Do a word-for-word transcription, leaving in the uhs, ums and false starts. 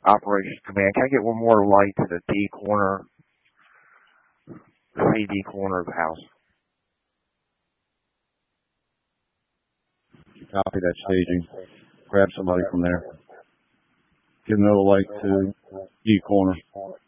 Operations Command. Can I get one more light to the D corner, C D corner of the house? Copy that, staging. Grab somebody from there. Get another light to D corner.